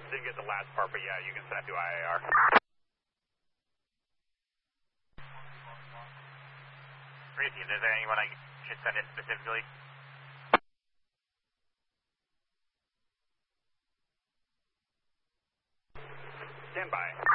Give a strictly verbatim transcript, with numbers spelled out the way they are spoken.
Didn't get the last part, but yeah, you can send it to I A R. Crazy, is there anyone I should send it specifically? Stand by.